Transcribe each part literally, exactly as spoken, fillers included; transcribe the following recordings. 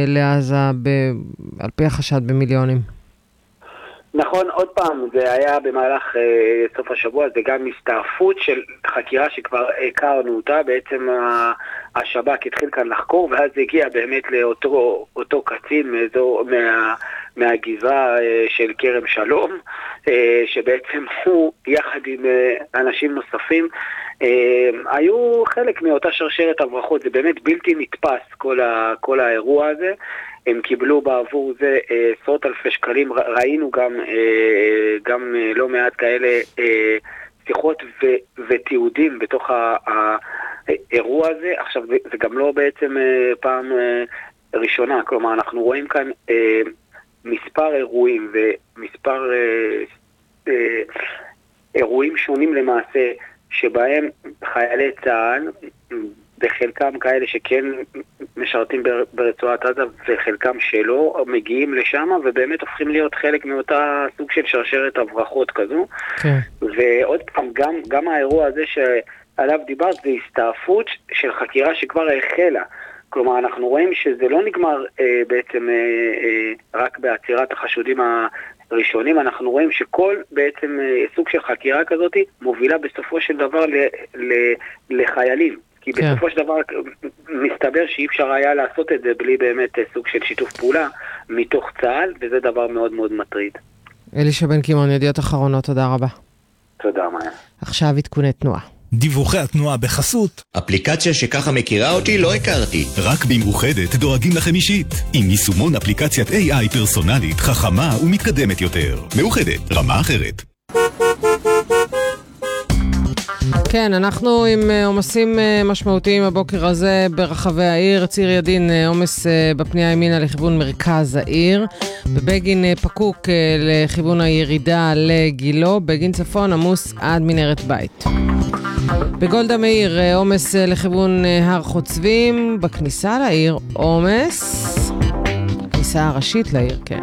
לעזה על פי החשד במיליונים. נכון, עוד פעם, זה היה במהלך אה, סוף השבוע, זה גם הסתעפות של חקירה שכבר הכרנו אותה, בעצם השב"כ התחיל כאן לחקור, ואז זה הגיע באמת לאותו אותו קצין מאזור, מה, מהגזרה אה, של כרם שלום, אה, שבעצם הוא יחד עם אה, אנשים נוספים, אה, היו חלק מאותה שרשרת הברחות. זה באמת בלתי נתפס כל, ה, כל האירוע הזה. הם קיבלו בעבור זה עשרות אלפי שקלים, ראינו גם, גם לא מעט כאלה שיחות ותיעודים בתוך האירוע הזה. עכשיו זה גם לא בעצם פעם ראשונה, כלומר אנחנו רואים כאן מספר אירועים ומספר אירועים שונים למעשה, שבהם חיילי צה"ל, בחלקם כאלה שכן משרתים ברצועת עזה וחלקם שלא, מגיעים לשם ובאמת הופכים להיות חלק מאותה סוג של שרשרת הברחות כזו. כן. ועוד פעם, גם, גם האירוע הזה שעליו דיברת זה הסתעפות של חקירה שכבר החלה. כלומר, אנחנו רואים שזה לא נגמר אה, בעצם אה, אה, רק בעצירת החשודים הראשונים, אנחנו רואים שכל בעצם אה, סוג של חקירה כזאת מובילה בסופו של דבר ל, ל, לחיילים. כי כן. בסופו של דבר מסתבר שאי אפשר היה לעשות את זה בלי באמת סוג של שיתוף פעולה מתוך צה"ל, וזה דבר מאוד מאוד מטריד. אלישע בן קימון, ידיעות אחרונות, תודה רבה. תודה, מאיה. עכשיו עדכוני תנועה. דיווחי התנועה בחסות. אפליקציה שככה מכירה אותי לא הכרתי. רק במאוחדת דואגים לכם אישית. עם יישומון אפליקציית איי איי פרסונלית, חכמה ומתקדמת יותר. מאוחדת, רמה אחרת. כן, אנחנו עם עומסים משמעותיים הבוקר הזה ברחבי העיר. ציר ידין עומס בפנייה ימינה לכיוון מרכז העיר. בבגין פקוק לכיוון הירידה לגילו. בגין צפון עמוס עד מנהרת בית. בגולדה מאיר עומס לכיוון הר חוצבים. בכניסה לעיר עומס. בכניסה הראשית לעיר, כן.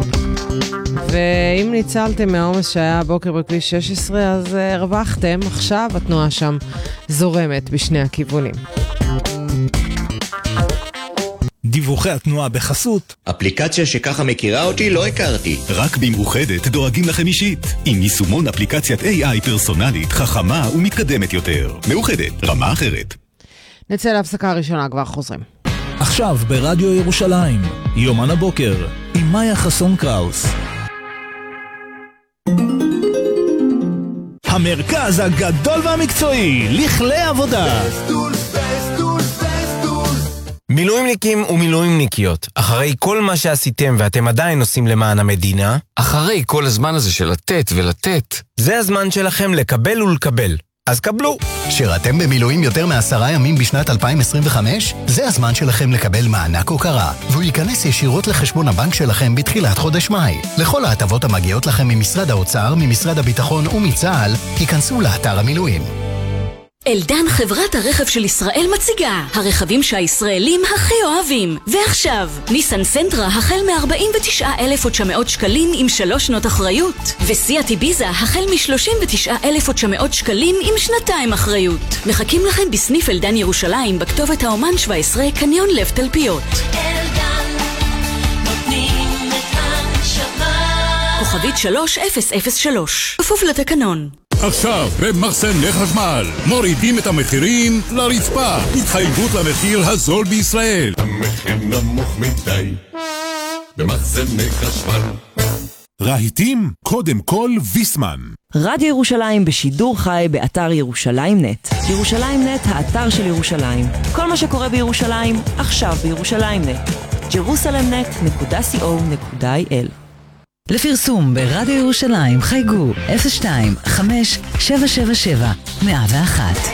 ואם ניצלתם מהעומס שהיה הבוקר בכביש שש עשרה, אז הרווחתם. עכשיו התנועה שם זורמת בשני הכיוונים. דיווחי התנועה בחסות. אפליקציה שככה מכירה אותי לא הכרתי. רק במאוחדת דואגים לכם אישית. עם יישומון אפליקציית איי איי פרסונלית, חכמה ומתקדמת יותר. מאוחדת, רמה אחרת. נצא להפסקה הראשונה, כבר חוזרים. עכשיו ברדיו ירושלים, יומן הבוקר, עם מאיה חסון קראוס. המרכז הגדול והמקצועי, לכלי עבודה. מילואימניקים ומילואימניקיות, אחרי כל מה שעשיתם ואתם עדיין עושים למען המדינה, אחרי כל הזמן הזה של לתת ולתת, זה הזמן שלכם לקבל ולקבל. אז קבלו. שירתם במילואים יותר מעשרה ימים בשנת אלפיים עשרים וחמש? זה הזמן שלכם לקבל מענק הוקרה, והוא ייכנס ישירות לחשבון הבנק שלכם בתחילת חודש מאי. לכל ההטבות המגיעות לכם ממשרד האוצר, ממשרד הביטחון ומצה"ל, ייכנסו לאתר המילואים. אלדן, חברת הרכב של ישראל, מציגה הרכבים שהישראלים הכי אוהבים. ועכשיו, ניסן סנטרה החל מ-ארבעים ותשעה אלף ותשע מאות שקלים עם שלוש שנות אחריות, וסיאט איביזה החל מ-שלושים ותשעה אלף ותשע מאות שקלים עם שנתיים אחריות. מחכים לכם בסניף אלדן ירושלים בכתובת האומן שבע עשרה, קניון לב תלפיות. אלדן, נותנים את הנשמה. כוכבית שלוש אפס אפס שלוש, כפוף לתקנון. עכשיו במחסני חשמל מורידים את המחירים לרצפה. התחייבות למחיר הזול בישראל. המחיר נמוך מדי במחסני חשמל. רהיטים, קודם כל ויסמן. רדיו ירושלים בשידור חי באתר ירושלים נט. ירושלים נט, האתר של ירושלים. כל מה שקורה בירושלים, עכשיו בירושלים נט. ג'רוסלם נט נקודה סי או נקודה איי אל. לפרסום ברדיו ירושלים חייגו אפס שתיים חמש שבע שבע שבע מאה ואחת.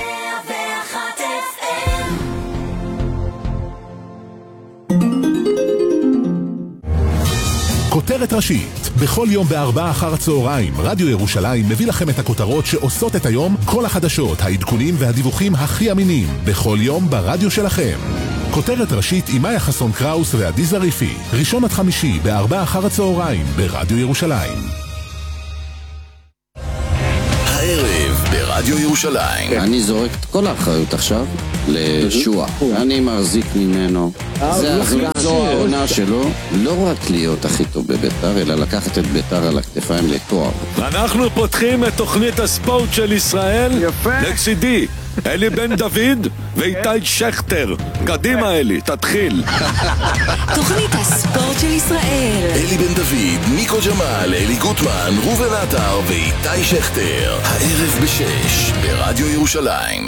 כותרת ראשית, בכל יום בארבעה אחר הצהריים, רדיו ירושלים מביא לכם את הכותרות שעושות את היום, כל החדשות, העדכונים והדיווחים הכי אמינים, בכל יום ברדיו שלכם. כותרת ראשית עם מאיה חסון קראוס ועדי זריפי, ראשון עד חמישי בארבעה אחר הצהריים ברדיו ירושלים. הערב ברדיו ברדיו ירושלים. אני זורק את כל האחריות עכשיו לשוע. אני מחזיק ממנו. זו העונה שלו, לא רק להיות הכי טוב בביתר, אלא לקחת את ביתר על הכתפיים לתואר. אנחנו פותחים את תוכנית הספורט של ישראל. לצידי אלי בן דוד ואיתי שכטר. קדימה אלי, תתחיל. תוכנית הספורט של ישראל. אלי בן דוד, ניקו ג'מאל, אלי גוטמן, רובן עטר ואיתי שכטר. הערב בשש ברדיו ירושלים.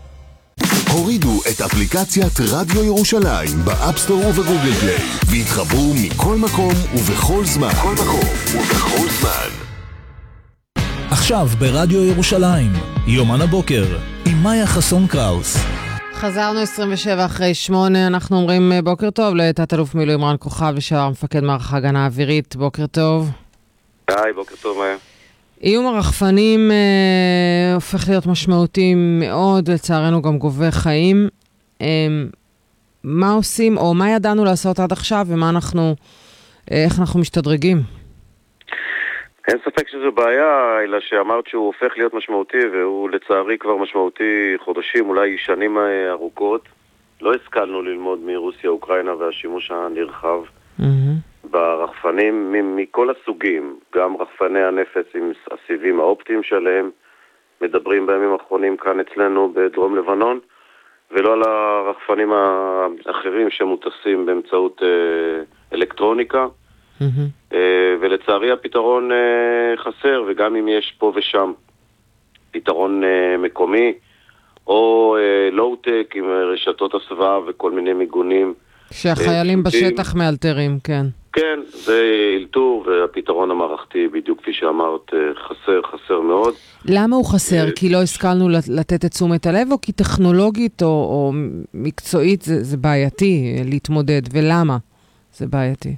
הורידו את אפליקציית רדיו ירושלים באפסטור ובגוגל פליי והתחברו מכל מקום ובכל זמן. כל מקום ובכל זמן. עכשיו ברדיו ירושלים, יומן הבוקר, עם מאיה חסון קראוס. חזרנו עשרים ושבע אחרי שמונה, אנחנו אומרים בוקר טוב לתת אלוף מילואים רן כוכב ושאר מפקד מערך ההגנה האווירית, בוקר טוב. היי, בוקר טוב מאיה. איום הרחפנים אה, הופך להיות משמעותי מאוד, לצערנו גם גובה חיים. אה, מה עושים, או מה ידענו לעשות עד עכשיו, ומה אנחנו, אה, איך אנחנו משתדרגים? אין ספק שזו בעיה, אלא שאמרת שהוא הופך להיות משמעותי, והוא לצערי כבר משמעותי חודשים, אולי שנים ארוכות. לא השכלנו ללמוד מרוסיה, אוקראינה והשימוש הנרחב. Mm-hmm. ברחפנים מכל הסוגים, גם רחפני הנפץ עם הסיבים האופטיים שלהם, מדברים בימים האחרונים כאן אצלנו בדרום לבנון, ולא על הרחפנים האחרים שמוטסים באמצעות אה, אלקטרוניקה, mm-hmm. אה, ולצערי הפתרון אה, חסר, וגם אם יש פה ושם פתרון אה, מקומי, או אה, לואו-טק עם רשתות הסוואה וכל מיני מיגונים, שהחיילים בשטח מאלתרים, כן. כן, זה אילתור, והפתרון המערכתי, בדיוק כפי שאמרת, חסר, חסר מאוד. למה הוא חסר? כי לא השכלנו לתת את תשומת הלב, או כי טכנולוגית או, או מקצועית זה, זה בעייתי להתמודד, ולמה זה בעייתי?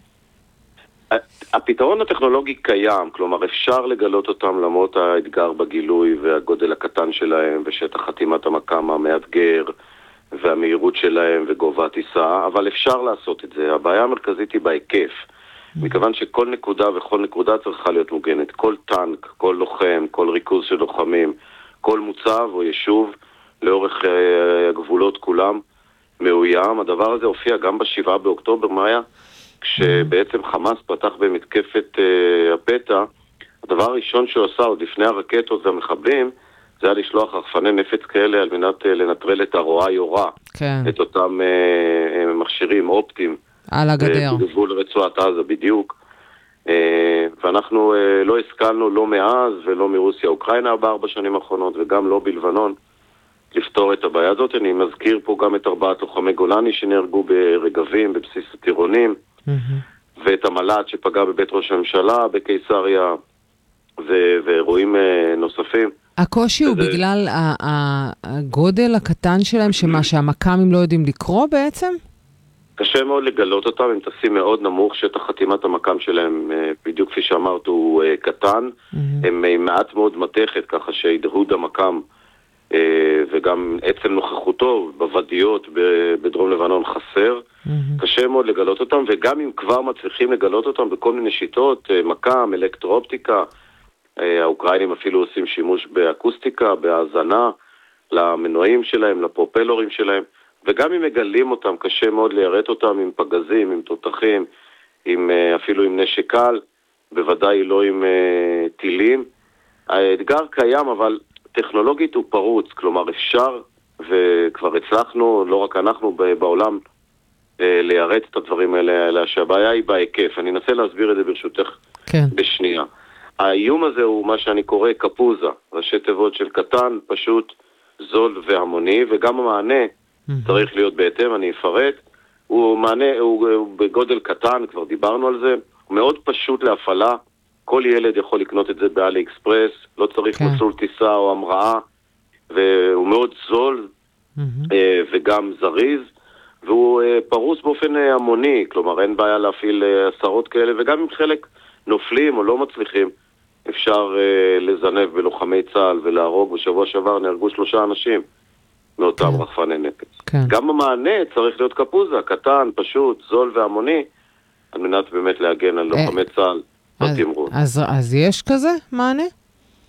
הפתרון הטכנולוגי קיים, כלומר אפשר לגלות אותם למרות האתגר בגילוי והגודל הקטן שלהם, ושטח חתימת המקם המאתגר, והמהירות שלהם וגובה טיסה, אבל אפשר לעשות את זה. הבעיה המרכזית היא בהיקף, מכיוון שכל נקודה וכל נקודה צריכה להיות מוגנת. כל טנק, כל לוחם, כל ריכוז של לוחמים, כל מוצב או יישוב לאורך uh, הגבולות כולם מאוים. הדבר הזה הופיע גם בשבעה באוקטובר, מאיה, כשבעצם חמאס פתח במתקפת uh, הפתע. הדבר הראשון שהוא עשה עוד לפני הרקטות והמחבלים, זה היה לשלוח רחפני נפץ כאלה על מנת לנטרל את הרואה יורה, כן. את אותם uh, מכשירים אופטיים. על הגדר. בגבול רצועת עזה בדיוק. Uh, ואנחנו uh, לא השכלנו לא מאז ולא מרוסיה אוקראינה בארבע שנים האחרונות, וגם לא בלבנון, לפתור את הבעיה הזאת. אני מזכיר פה גם את ארבעת לוחמי גולני שנהרגו ברגבים, בבסיס הטירונים, mm-hmm. ואת המל"ט שפגע בבית ראש הממשלה בקיסריה, ו- ואירועים uh, נוספים. הקושי הוא בגלל הגודל הקטן שלהם, שמה שהמקמים לא יודעים לקרוא בעצם? קשה מאוד לגלות אותם, הם טסים מאוד נמוך, שטח חתימת המקם שלהם, בדיוק כפי שאמרת, הוא קטן, הם מעט מאוד מתכת, ככה שהדהוד המקם וגם עצם נוכחותו בוודיות בדרום לבנון חסר, קשה מאוד לגלות אותם, וגם אם כבר מצליחים לגלות אותם בכל מיני שיטות, מקם, אלקטרואופטיקה, האוקראינים אפילו עושים שימוש באקוסטיקה, בהאזנה למנועים שלהם, לפרופלורים שלהם, וגם אם מגלים אותם, קשה מאוד ליירט אותם עם פגזים, עם תותחים, עם, אפילו עם נשק קל, בוודאי לא עם uh, טילים. האתגר קיים, אבל טכנולוגית הוא פרוץ, כלומר אפשר, וכבר הצלחנו, לא רק אנחנו בעולם, uh, ליירט את הדברים האלה, אלא שהבעיה היא בהיקף. אני אנסה להסביר את זה ברשותך כן. בשנייה. האיום הזה הוא מה שאני קורא קפוזה, ראשי תיבות של קטן, פשוט, זול והמוני, וגם המענה mm-hmm. צריך להיות בהתאם, אני אפרט. הוא מענה, הוא, הוא בגודל קטן, כבר דיברנו על זה, הוא מאוד פשוט להפעלה, כל ילד יכול לקנות את זה באלי אקספרס, לא צריך כן. מסלול טיסה או המראה, והוא מאוד זול mm-hmm. וגם זריז, והוא פרוס באופן המוני, כלומר אין בעיה להפעיל עשרות כאלה, וגם אם חלק נופלים או לא מצליחים, אפשר uh, לזנב בלוחמי צה"ל ולהרוג. בשבוע שעבר נהרגו שלושה אנשים מאותם כן. רחפני נפץ. כן. גם המענה צריך להיות קפוזה, קטן, פשוט, זול והמוני, על מנת באמת להגן על לוחמי צה"ל בתמרון. אז, אז יש כזה מענה?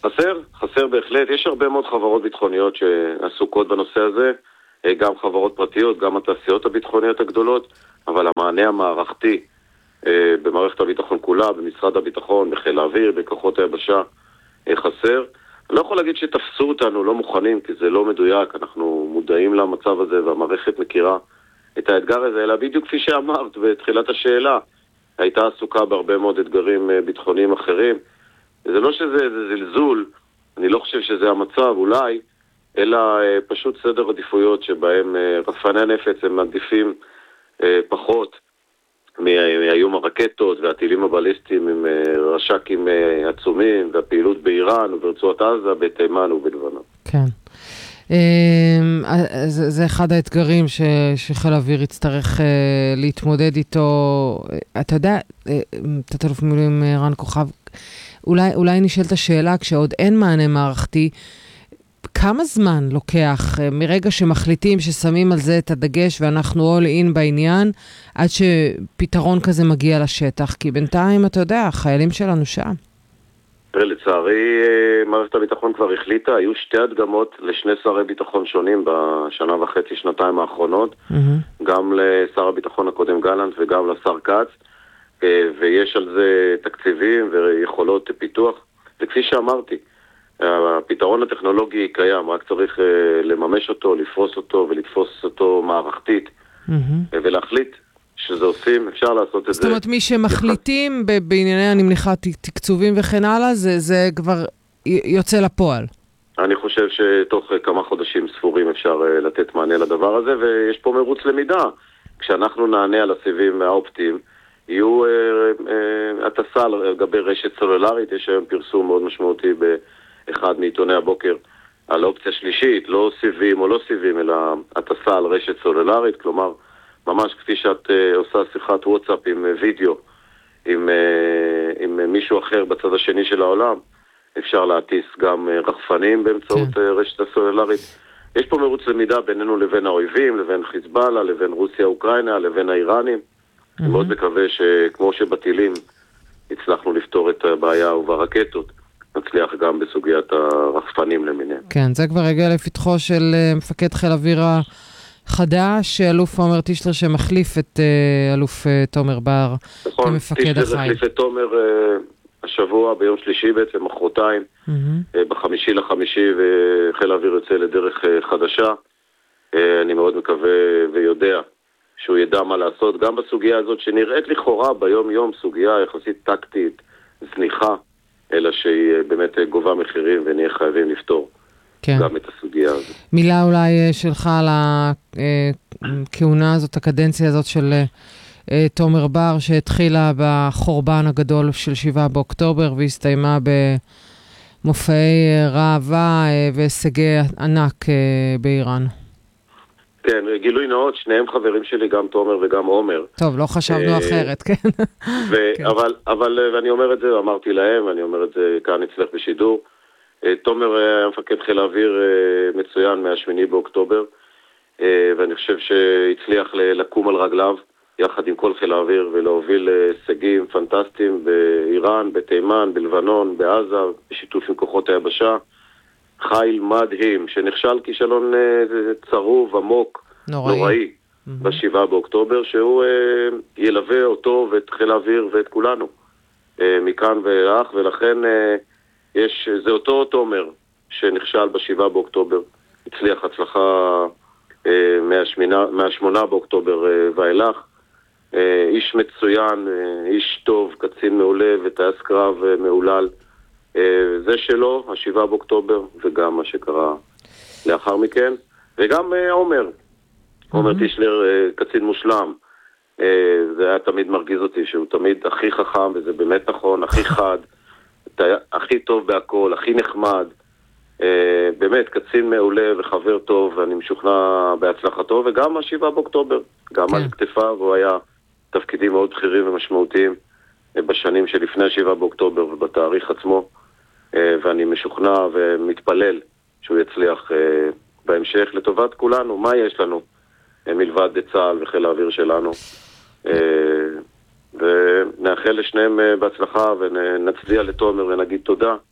חסר, חסר בהחלט. יש הרבה מאוד חברות ביטחוניות שעסוקות בנושא הזה, גם חברות פרטיות, גם התעשיות הביטחוניות הגדולות, אבל המענה המערכתי במערכת הביטחון כולה, במשרד הביטחון, בחיל האוויר, בכוחות היבשה, חסר. אני לא יכול להגיד שתפסו אותנו לא מוכנים, כי זה לא מדויק, אנחנו מודעים למצב הזה והמערכת מכירה את האתגר הזה, אלא בדיוק כפי שאמרת בתחילת השאלה, הייתה עסוקה בהרבה מאוד אתגרים ביטחוניים אחרים. זה לא שזה זה זלזול, אני לא חושב שזה המצב אולי, אלא פשוט סדר עדיפויות שבהם רחפני הנפץ הם מעדיפים פחות מהיום הרקטות והטילים הבליסטיים עם רש"קים עצומים והפעילות באיראן וברצועת עזה, בתימן ובלבנון. כן. זה, זה אחד האתגרים ש, שחיל האוויר יצטרך להתמודד איתו. אתה יודע, תת-אלוף במילואים רן כוכב, אולי, אולי נשאלת השאלה, כשעוד אין מענה מערכתי, כמה זמן לוקח מרגע שמחליטים ששמים על זה את הדגש ואנחנו all in בעניין, עד שפתרון כזה מגיע לשטח? כי בינתיים, אתה יודע, החיילים שלנו שם. לצערי, מערכת הביטחון כבר החליטה, היו שתי הדגמות לשני שרי ביטחון שונים בשנה וחצי, שנתיים האחרונות, mm-hmm. גם לשר הביטחון הקודם גלנט וגם לשר קץ, ויש על זה תקציבים ויכולות פיתוח, וכפי שאמרתי, הפתרון הטכנולוגי קיים, רק צריך לממש אותו, לפרוס אותו ולתפוס אותו מערכתית, mm-hmm. ולהחליט שזה עושים, אפשר לעשות את זה. זאת אומרת, מי שמחליטים בענייני, אני מניחה, תקצובים וכן הלאה, זה, זה כבר יוצא לפועל. אני חושב שתוך כמה חודשים ספורים אפשר לתת מענה לדבר הזה, ויש פה מרוץ למידה. כשאנחנו נענה על הסיבים האופטיים, יהיו הטסה על גבי רשת סולולרית, יש היום פרסום מאוד משמעותי באחד מעיתוני הבוקר, על האופציה שלישית, לא סיבים או לא סיבים, אלא הטסה על רשת סולולרית, כלומר, ממש כפי שאת uh, עושה שיחת וואטסאפ עם uh, וידאו עם, uh, עם uh, מישהו אחר בצד השני של העולם, אפשר להטיס גם uh, רחפנים באמצעות כן. uh, רשת הסולולרית. יש פה מרוץ למידה בינינו לבין האויבים, לבין חיזבאללה, לבין רוסיה, אוקראינה, לבין האיראנים. Mm-hmm. אני מאוד מקווה שכמו שבטילים הצלחנו לפתור את הבעיה וברקטות, נצליח גם בסוגיית הרחפנים למיניהם. כן, זה כבר הגיע לפתחו של uh, מפקד חיל אוויר חדש, אלוף עומר טישלר שמחליף את uh, אלוף uh, תומר בר נכון, כמפקד החי. טישלר מחליף את תומר uh, השבוע ביום שלישי בעצם, מחרתיים, mm-hmm. uh, בחמישי לחמישי, וחיל האוויר יוצא לדרך uh, חדשה. Uh, אני מאוד מקווה ויודע שהוא ידע מה לעשות, גם בסוגיה הזאת שנראית לכאורה ביום יום סוגיה יחסית טקטית, זניחה, אלא שהיא uh, באמת uh, גובה מחירים ונהיה חייבים לפתור. כן. גם את הסוגיה הזאת. מילה אולי שלך על הכהונה הזאת, הקדנציה הזאת של תומר בר, שהתחילה בחורבן הגדול של שבעה באוקטובר, והסתיימה במופעי ראווה והישגי ענק באיראן. כן, גילוי נאות, שניהם חברים שלי, גם תומר וגם עומר. טוב, לא חשבנו אחרת, כן. אבל, אבל, ואני אומר את זה, אמרתי להם, אני אומר את זה כאן אצלך בשידור, תומר היה מפקד חיל האוויר מצוין מהשמיני באוקטובר, ואני חושב שהצליח לקום על רגליו יחד עם כל חיל האוויר ולהוביל הישגים פנטסטיים באיראן, בתימן, בלבנון, בעזה, בשיתוף עם כוחות היבשה. חיל מדהים שנכשל כישלון צרוב, עמוק, נוראי, נוראי mm-hmm. בשבעה באוקטובר, שהוא ילווה אותו ואת חיל האוויר ואת כולנו מכאן ואילך, ולכן יש, זה אותו תומר שנכשל בשבעה באוקטובר, הצליח הצלחה אה, מהשמינה, מהשמונה באוקטובר אה, ואילך, אה, איש מצוין, אה, איש טוב, קצין מעולה וטייס קרב אה, מעולל, אה, זה שלו, השבעה באוקטובר, וגם מה שקרה לאחר מכן, וגם אה, עומר, mm-hmm. עומר טישלר, אה, קצין מושלם, אה, זה היה תמיד מרגיז אותי, שהוא תמיד הכי חכם, וזה באמת נכון, הכי חד, הכי טוב בהכל, הכי נחמד, אה, באמת קצין מעולה וחבר טוב, ואני משוכנע בהצלחתו, וגם השבעה באוקטובר, גם כן. על כתפיו, הוא היה תפקידים מאוד בכירים ומשמעותיים אה, בשנים שלפני השבעה באוקטובר ובתאריך עצמו, אה, ואני משוכנע ומתפלל שהוא יצליח אה, בהמשך לטובת כולנו. מה יש לנו אה, מלבד צה"ל וחיל האוויר שלנו? אה, ונאחל לשניהם בהצלחה ונצדיע לתומר ונגיד תודה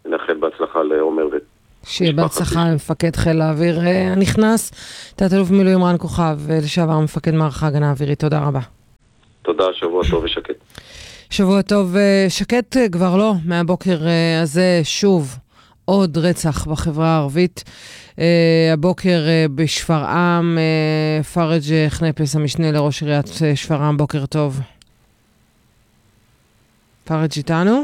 ונאחל בהצלחה לעומר ו... שיהיה בהצלחה למפקד חיל האוויר הנכנס, תת-אלוף במילואים רן כוכב, לשעבר מפקד מערך ההגנה האווירית. תודה רבה. תודה, שבוע טוב ושקט. שבוע טוב שקט כבר לא, מהבוקר הזה שוב עוד רצח בחברה הערבית. הבוקר בשפרעם, פרג' חנפס, המשנה לראש עיריית שפרעם, בוקר טוב. פרג' איתנו?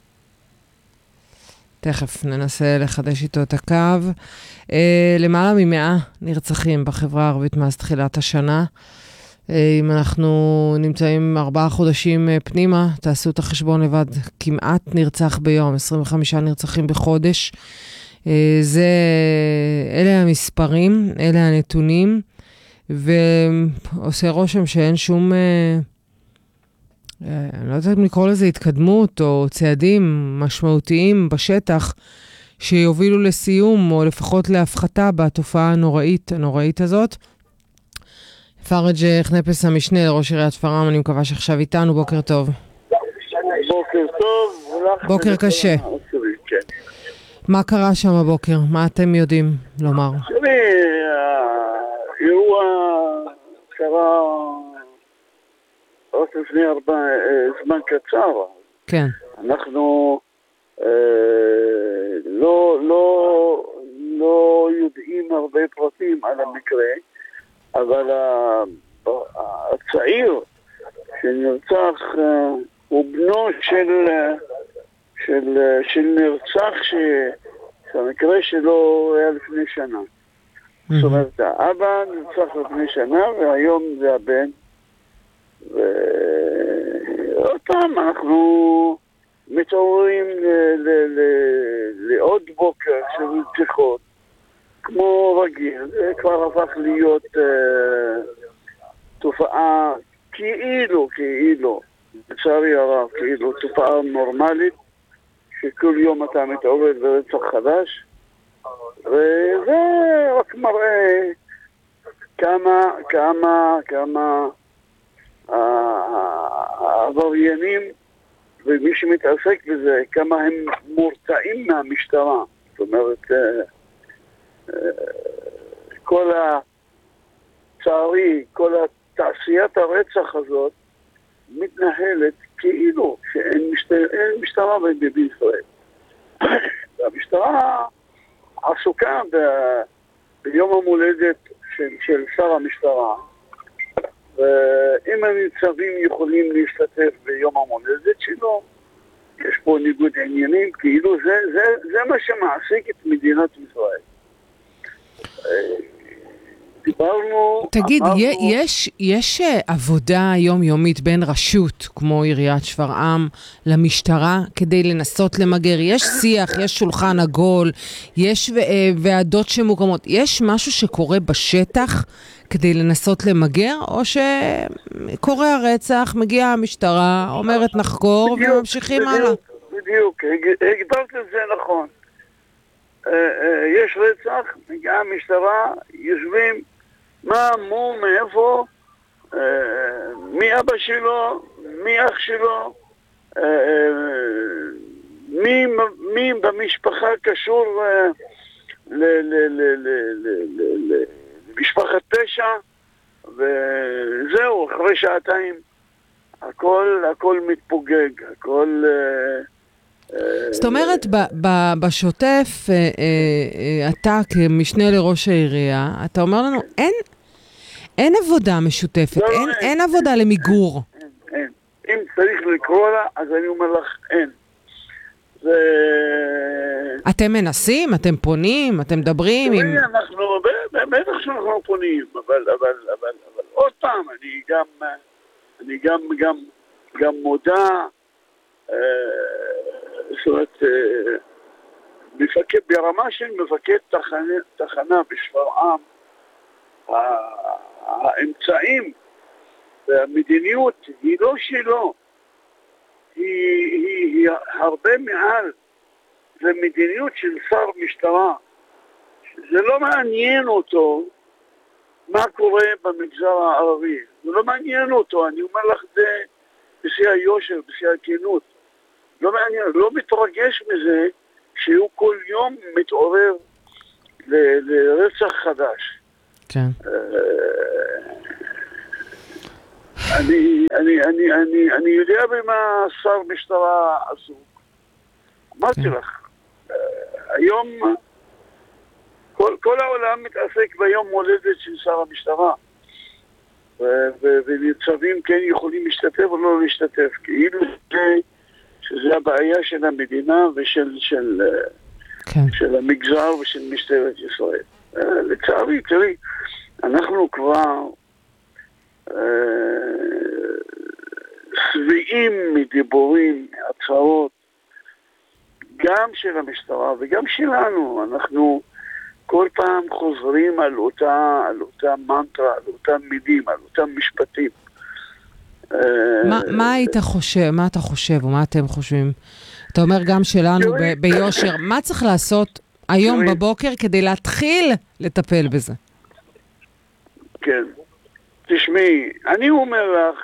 תכף ננסה לחדש איתו את הקו. אה, למעלה ממאה נרצחים בחברה הערבית מאז תחילת השנה. אה, אם אנחנו נמצאים ארבעה חודשים אה, פנימה, תעשו את החשבון לבד, כמעט נרצח ביום, עשרים וחמישה נרצחים בחודש. אה, זה, אלה המספרים, אלה הנתונים, ועושה רושם שאין שום... אה, אני לא יודעת אם לקרוא לזה התקדמות או צעדים משמעותיים בשטח שיובילו לסיום או לפחות להפחתה בתופעה הנוראית, הנוראית הזאת. פרג' חנפס, המשנה לראש עיריית שפרעם, אני מקווה שעכשיו איתנו. בוקר טוב. בוקר טוב. בוקר קשה. מה קרה שם הבוקר? מה אתם יודעים לומר? תראי, האירוע קרה רק לפני ארבע זמן קצר. כן. אנחנו אה, לא, לא, לא יודעים הרבה פרטים על המקרה, אבל הצעיר שנרצח אה, הוא בנו של, של, של נרצח ש, שהמקרה שלו היה לפני שנה. Mm-hmm. זאת אומרת, האבא נרצח לפני שנה והיום זה הבן. ועוד פעם אנחנו מתעוררים לעוד בוקר של רציחות כמו רגיל. זה כבר הפך להיות תופעה כאילו, כאילו, לצערי הרב, כאילו תופעה נורמלית שכל יום אתה מתעורר ברצח חדש, וזה רק מראה כמה, כמה, כמה העבריינים ומי שמתעסק בזה, כמה הם מורתעים מהמשטרה. זאת אומרת, כל הצערי, כל תעשיית הרצח הזאת מתנהלת כאילו שאין משטרה, אין משטרה בישראל. המשטרה עסוקה ב, ביום המולדת של, של שר המשטרה, ואם הניצבים יכולים להשתתף ביום המולדת שלו, יש פה ניגוד עניינים, כאילו זה, זה, זה מה שמעסיק את מדינת ישראל. דיברנו... תגיד, אמרנו... יש, יש עבודה יומיומית בין רשות, כמו עיריית שפרעם, למשטרה, כדי לנסות למגר? יש שיח, יש שולחן עגול, יש ועדות שמוקמות. יש משהו שקורה בשטח כדי לנסות למגר, או שקורה הרצח, מגיעה המשטרה, אומרת נחקור, בדיוק, וממשיכים בדיוק, הלאה? בדיוק, הגדרת את זה נכון. יש רצח, מגיעה המשטרה, יושבים, מה, מו, מאיפה, מי אבא שלו, מי אח שלו, מי, מי במשפחה קשור למשפחת פשע, וזהו, אחרי שעתיים הכל, הכל מתפוגג, הכל... זאת אומרת, בשוטף, אתה כמשנה לראש העירייה, אתה אומר לנו, אין עבודה משותפת, אין עבודה למיגור. אין. אם צריך לקרוא לה, אז אני אומר לך, אין. אתם מנסים, אתם פונים, אתם מדברים עם... אנחנו, בטח שאנחנו פונים, אבל עוד פעם, אני גם, אני גם, גם, גם מודע, זאת אומרת, מפקד, ברמה של מפקד תחנה, תחנה בשפרעם, האמצעים והמדיניות היא לא שלו, היא, היא, היא הרבה מעל, זה מדיניות של שר משטרה. זה לא מעניין אותו מה קורה במגזר הערבי, זה לא מעניין אותו, אני אומר לך זה בשיא היושר, בשיא הכנות. לא מעניין, לא מתרגש מזה שהוא כל יום מתעורר ל- לרצח חדש. כן. אני, אני, אני, אני, אני יודע במה שר משטרה עסוק. אמרתי לך, היום כל, כל העולם מתעסק ביום מולדת של שר המשטרה. וניצבים כן יכולים להשתתף או לא להשתתף, כאילו שזה הבעיה של המדינה ושל של, כן. של המגזר ושל משטרת ישראל. לצערי, תראי, אנחנו כבר שבעים מדיבורים, הצהרות, גם של המשטרה וגם שלנו. אנחנו כל פעם חוזרים על אותה, על אותה מנטרה, על אותם מילים, על אותם משפטים. מה, מה היית חושב, מה אתה חושב, או מה אתם חושבים? אתה אומר גם שלנו ב- ביושר, מה צריך לעשות היום בבוקר כדי להתחיל לטפל בזה? כן. תשמעי, אני אומר לך,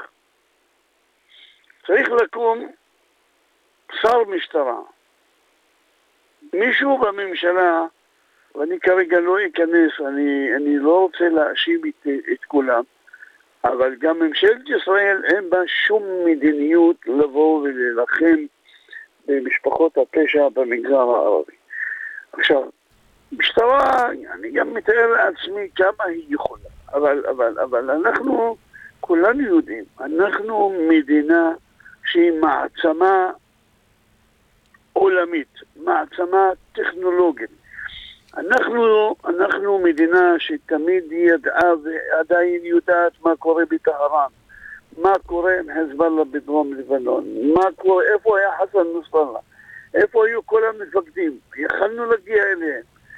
צריך לקום שר משטרה. מישהו בממשלה, ואני כרגע לא אכנס, אני, אני לא רוצה להאשים את, את כולם, אבל גם ממשלת ישראל אין בה שום מדיניות לבוא וללחם במשפחות הפשע במגזר הערבי. עכשיו, משטרה, אני גם מתאר לעצמי כמה היא יכולה, אבל, אבל, אבל אנחנו כולנו יודעים, אנחנו מדינה שהיא מעצמה עולמית, מעצמה טכנולוגית. אנחנו, אנחנו מדינה שתמיד ידעה ועדיין יודעת מה קורה בטהרן, מה קורה עם חזבאללה בדרום לבנון, מה קורה, איפה היה חסן נסראללה, איפה היו כל המפקדים, יכלנו להגיע אליהם.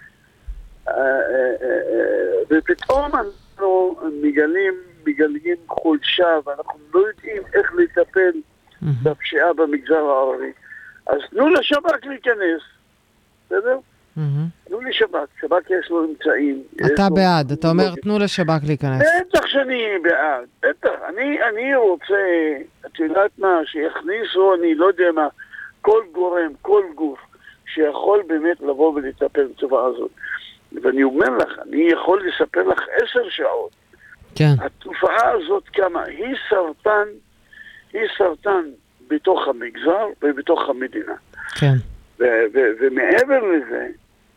ופתאום אנחנו מגלים, מגלים חולשה, ואנחנו לא יודעים איך לטפל בפשיעה במגזר הערבי. אז תנו לשב"כ להיכנס, בסדר? תנו לשב"כ, שב"כ יש לו אמצעים. אתה בעד, אתה אומר תנו לשב"כ להיכנס. בטח שאני בעד, בטח. אני רוצה, את יודעת מה, שיכניסו, אני לא יודע מה, כל גורם, כל גוף, שיכול באמת לבוא ולטפל בצורה הזאת. ואני אומר לך, אני יכול לספר לך עשר שעות. כן. התופעה הזאת כמה, היא סרטן, היא סרטן בתוך המגזר ובתוך המדינה. כן. ומעבר לזה,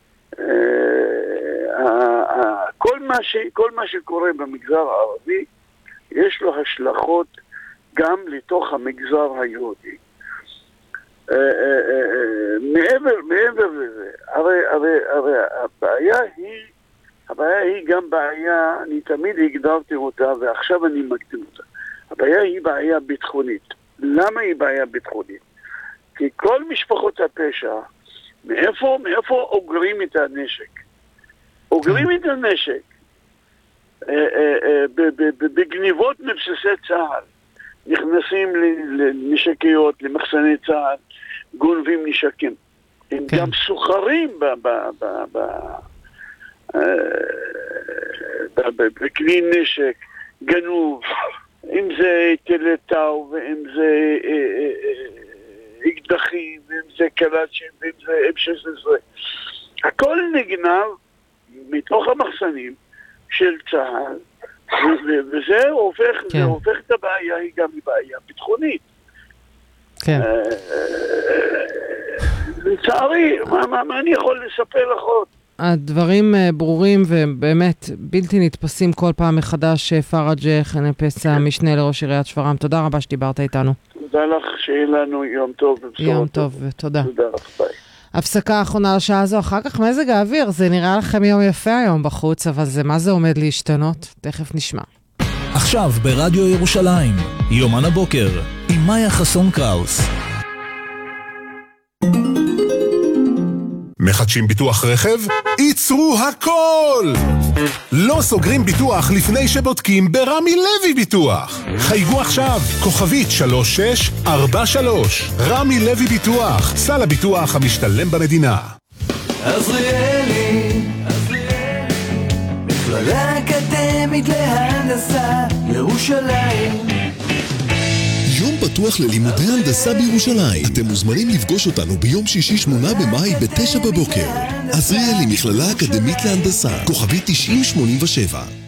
כל מה ש, כל מה שקורה במגזר הערבי, יש לו השלכות גם לתוך המגזר היהודי. מעבר, מעבר לזה, הרי, הרי, הרי הבעיה היא, הבעיה היא גם בעיה, אני תמיד הגדרתי אותה ועכשיו אני מקדים אותה. הבעיה היא בעיה ביטחונית. למה היא בעיה ביטחונית? כי כל משפחות הפשע, מאיפה, מאיפה אוגרים את הנשק? אוגרים את הנשק בגניבות מבסיסי צה"ל. נכנסים לנשקיות, למחסני צה"ל, גונבים נשקים. הם גם סוחרים בכלי נשק, גנוב, אם זה טלטאו, ואם זה אקדחים, ואם זה קלאצ'ים, ואם זה אם שש עשרה. הכל נגנב מתוך המחסנים של צה"ל, וזה הופך, זה הופך את הבעיה, היא גם בעיה ביטחונית. כן. לצערי, מה אני יכול לספר לך עוד? הדברים ברורים ובאמת בלתי נתפסים כל פעם מחדש. פרג' חנפס, המשנה לראש עיריית שפרעם, תודה רבה שדיברת איתנו. תודה לך, שיהיה לנו יום טוב. יום טוב, ותודה. תודה לך, ביי. הפסקה האחרונה לשעה הזו, אחר כך מזג האוויר, זה נראה לכם יום יפה היום בחוץ, אבל זה מה זה עומד להשתנות? תכף נשמע. עכשיו ברדיו ירושלים, יומן הבוקר, עם מאיה חסון קראוס. מחדשים ביטוח רכב? ייצרו הכל! לא סוגרים ביטוח לפני שבודקים ברמי לוי ביטוח. חייגו עכשיו, כוכבית שלוש שש ארבע שלוש. רמי לוי ביטוח, סל הביטוח המשתלם במדינה. עזריאלי, מכללה אקדמית להנדסה, ירושלים. יום פתוח ללימודי הנדסה בירושלים. אתם מוזמנים לפגוש אותנו ביום שישי שמונה במאי בתשע בבוקר. עזריאלי, מכללה אקדמית להנדסה, כוכבי תשעים שמונים ושבע.